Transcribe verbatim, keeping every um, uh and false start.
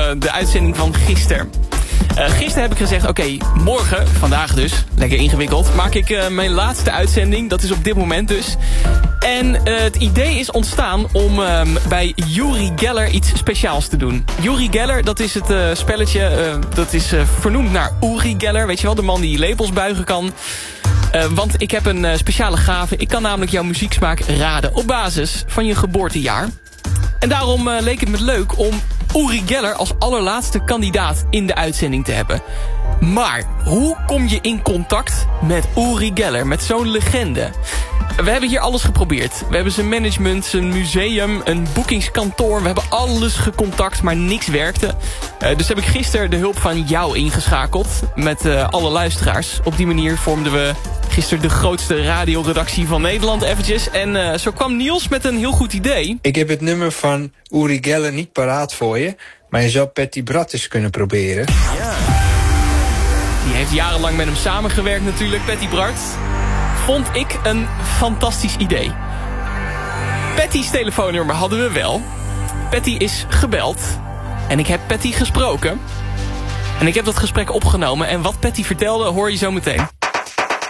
de uitzending van gisteren. Uh, gisteren heb ik gezegd, oké, okay, morgen, vandaag dus, lekker ingewikkeld, maak ik uh, mijn laatste uitzending. Dat is op dit moment dus. En uh, het idee is ontstaan om uh, bij Uri Geller iets speciaals te doen. Uri Geller, dat is het uh, spelletje, uh, dat is uh, vernoemd naar Uri Geller. Weet je wel, de man die labels buigen kan. Uh, want ik heb een uh, speciale gave. Ik kan namelijk jouw muzieksmaak raden op basis van je geboortejaar. En daarom uh, leek het me leuk om Uri Geller als allerlaatste kandidaat in de uitzending te hebben. Maar hoe kom je in contact met Uri Geller, met zo'n legende? We hebben hier alles geprobeerd. We hebben zijn management, zijn museum, een boekingskantoor. We hebben alles gecontact, maar niks werkte. Uh, dus heb ik gisteren de hulp van jou ingeschakeld met uh, alle luisteraars. Op die manier vormden we gisteren de grootste radioredactie van Nederland eventjes. En uh, zo kwam Niels met een heel goed idee. Ik heb het nummer van Uri Geller niet paraat voor je, maar je zou Patty Bart eens kunnen proberen. Ja. Die heeft jarenlang met hem samengewerkt natuurlijk, Patty Bart. Vond ik een fantastisch idee. Patty's telefoonnummer hadden we wel. Patty is gebeld. En ik heb Patty gesproken. En ik heb dat gesprek opgenomen. En wat Patty vertelde hoor je zo meteen.